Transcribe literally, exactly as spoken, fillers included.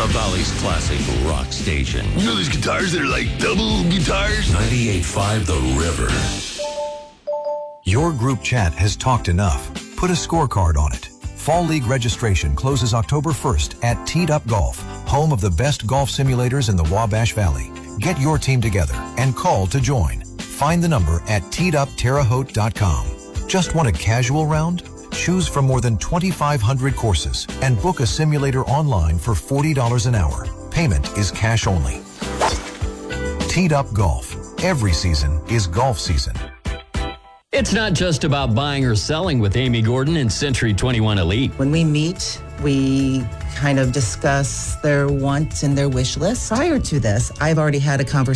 The Valley's classic rock station. You know those guitars that are like double guitars? ninety-eight point five The River. Your group chat has talked enough. Put a scorecard on it. Fall League registration closes October first at Teed Up Golf, home of the best golf simulators in the Wabash Valley. Get your team together and call to join. Find the number at teed up terre haute dot com. Just want a casual round? Choose from more than twenty-five hundred courses and book a simulator online for forty dollars an hour. Payment is cash only. Teed Up Golf. Every season is golf season. It's not just about buying or selling with Amy Gordon and Century twenty-one Elite. When we meet, we kind of discuss their wants and their wish list. Prior to this, I've already had a conversation